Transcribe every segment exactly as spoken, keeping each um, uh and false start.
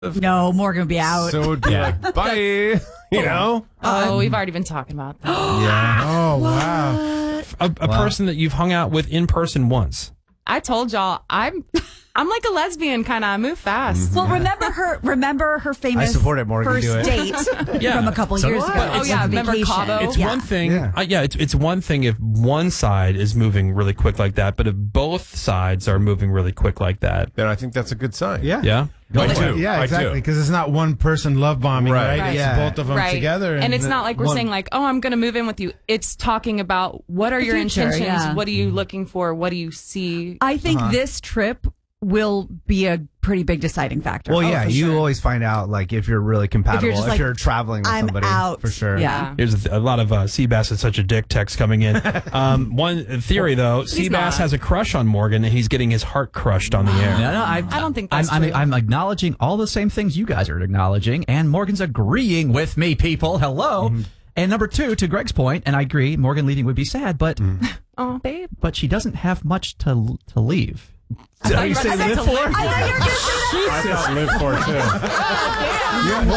No, Morgan would be out. So it would be Yeah. like, bye. You know? Oh, we've already been talking about that. Yeah. Oh, wow. A, a Wow. person that you've hung out with in person once. I told y'all, I'm I'm like a lesbian kind of. I move fast. Well, remember her. Remember her famous I support it, Morgan. first Do it. date Yeah. from a couple So years do ago. I. Oh, It's yeah, a remember vacation. Cabo? It's yeah. one thing. Yeah. Uh, yeah, it's it's one thing if one side is moving really quick like that, but if both sides are moving really quick like that, Then I think that's a good sign. Yeah. yeah. I Like, do. Yeah, I exactly. do. Because it's not one person love bombing, Right. right? Right. It's Yeah. both of them Right. together. And it's the- not like we're one- saying like, oh, I'm going to move in with you. It's talking about what are The your future, intentions? yeah. What are you looking for? What do you see? I think Uh-huh. this trip will be a pretty big deciding factor. Well, Oh, yeah, for you sure. always find out like if you're really compatible, if just you're, like, traveling with I'm somebody out. for sure. Yeah. Here's a, th- a lot of uh, Seabass is such a dick text coming in. Um, one theory though, He's Seabass not. has a crush on Morgan, and he's getting his heart crushed on the air. No, no, I, I don't think I'm, that's I'm, true. I'm acknowledging all the same things you guys are acknowledging, and Morgan's agreeing with me, people. Hello. And number two, to Greg's point, and I agree, Morgan leaving would be sad, but Oh, babe. but she doesn't have much to to leave. I thought you were say about to live say for? to live I thought you were gonna say that. I thought live for it, too.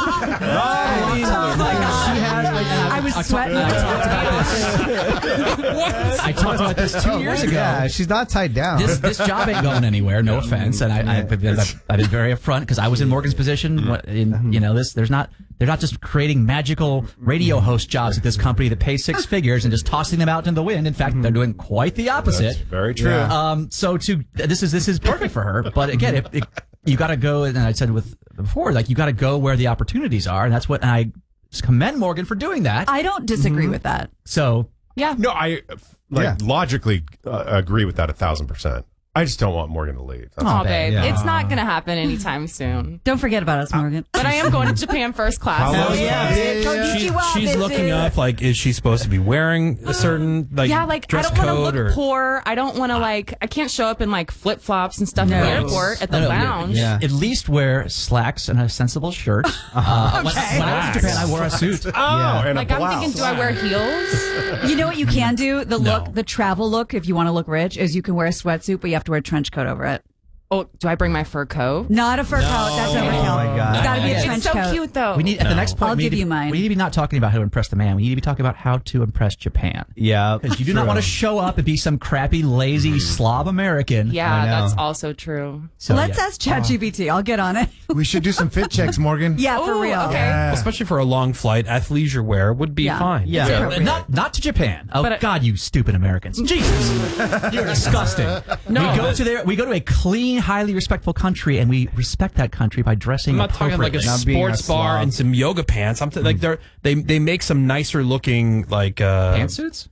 She has. I was sweating. I talked about this. I talked about this two years ago. Yeah, she's not tied down. This this job ain't going anywhere. No offense, and I, I, I've, been, I've been very upfront because I was in Morgan's position. What- In, you know, this there's not they're not just creating magical radio host jobs at this company that pay six figures and just tossing them out in the wind. In fact, they're doing quite the opposite. That's very true. Um, so to this is this is perfect for her. But again, if, if you got to go, and I said with before, like you got to go where the opportunities are, and that's what and I commend Morgan for doing that. I don't disagree with that. So Yeah. No, I like Yeah. logically uh, agree with that a thousand percent. I just don't want Morgan to leave. That's Oh, babe. Yeah. It's not going to happen anytime soon. Don't forget about us, Morgan. But I am going to Japan first class. How so- long- yeah, yeah, Go yeah. She, Konnichiwa, she's bitches. looking up like, is she supposed to be wearing a certain like yeah, like I dress don't want to code look or? poor. I don't want to like. I can't show up in like flip flops and stuff No. at the airport at the No, no, lounge. yeah. At least wear slacks and a sensible shirt. Uh, when, when I was in Japan, I wore a suit. Oh, Yeah. and Like a I'm blouse. thinking, do I wear heels? You know what you can do? The look, No. the travel look, if you want to look rich, is you can wear a sweatsuit, but you have to wear a trench coat over it. Oh, do I bring my fur coat? Not a fur coat. That's overkill. Oh, my God. It's got to be a It's trench It's so coat. cute though. We need at the next point. I'll we need give to- you mine. We need to be not talking about how to impress the man. We need to be talking about how to impress Japan. Yeah, Because you do not want to show up and be some crappy, lazy Slav American. yeah, I know. that's also true. So, Let's yeah. ask ChatGPT. I'll get on it. We should do some fit checks, Morgan. Yeah, for Ooh, real. okay. Yeah. Especially for a long flight, athleisure wear would be Yeah. fine. Yeah, It's appropriate. not not to Japan. Oh But I- God, you stupid Americans! Jesus, you're disgusting. No. we go to there. We go to a clean, highly respectful country, and we respect that country by dressing I'm not talking like a appropriately. Not being a sports bar slob. and some yoga pants. I'm t- like they're they they make some nicer looking like uh Pantsuits.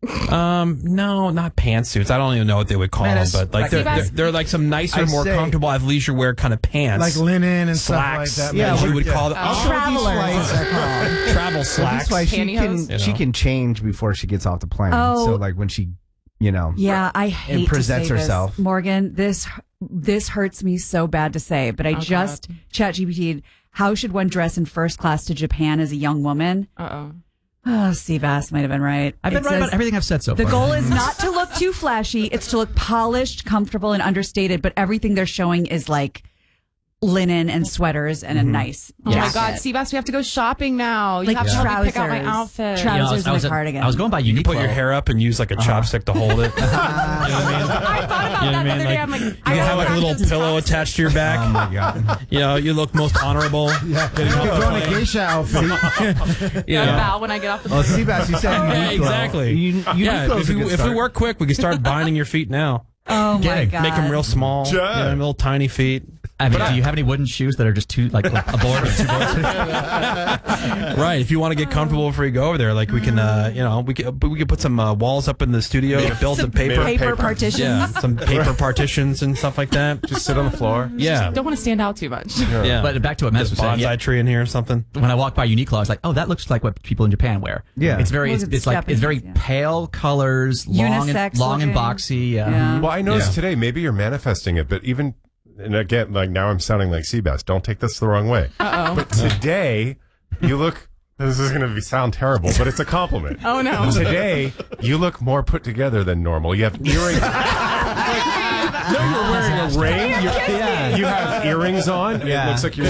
um no not pantsuits. I don't even know what they would call Man, them, that's- but like they're, like- they're they're like some nicer, I more say- comfortable athleisure wear kind of pants, Like linen and slacks. stuff like that. Yeah, as man. you would Yeah. call them. Oh. Travelers, they're called. Travel slacks. That's why she Pantyhose? can You she know. can change before she gets off the plane. Oh. So like when she, you know, Yeah, I hate and presents to say herself. this, Morgan. This this hurts me so bad to say, but I Oh, just ChatGPT'd how should one dress in first class to Japan as a young woman? Uh oh. Oh, Seabass might have been right. I've been It right says, about everything I've said so The far. goal is not to look too flashy. It's to look polished, comfortable, and understated. But everything they're showing is like linen and sweaters and a nice Oh my jacket. God, Seabass, we have to go shopping now. You Like have to help me pick out my trousers. outfit. Trousers. You know, I was, I and was a at- cardigan. I was going by Uniqlo. Put your hair up and use like a chopstick to hold it. I thought about You know what that I the mean? other day. Like, I'm like, you I can have wanna like a little practice pillow chopsticks. attached to your back. oh my god, You know, you look most honorable. Yeah. You could go in a geisha outfit. You I know? bow when I get off the well, plane. Seabass, you said Yeah, Uniqlo. exactly. You, Yeah, Uniqlo's if a we, good if we start. work quick, we can start binding your feet now. Oh my God. Make them real small. Sure. You know, little tiny feet. I mean, do you have any wooden shoes that are just two, like a board or two boards? Right. If you want to get comfortable before you go over there, like we can, uh, you know, we can we can put some uh, walls up in the studio, build some paper, paper, paper. partitions. yeah, some paper partitions and stuff like that. Just sit on the floor. Yeah, Don't want to stand out too much. yeah. But back to what Mez was saying. bonsai Yeah, tree in here or something. when I walked by Uniqlo, I was like, "Oh, that looks like what people in Japan wear." Yeah. it's very, Well, it's, it's it's like it's very Japanese, yeah. pale colors, long and Unisex long and looking. boxy. Uh, Yeah. Well, I noticed Yeah. today, maybe you're manifesting it, but even, and again, like now I'm sounding like Seabass. Don't take this the wrong way. Uh-oh. But today, you look, this is going to sound terrible, but it's a compliment. Oh, no. Today, you look more put together than normal. You have earrings. No, you're wearing a ring. You're, Yeah. You have earrings on. Yeah. It looks like you're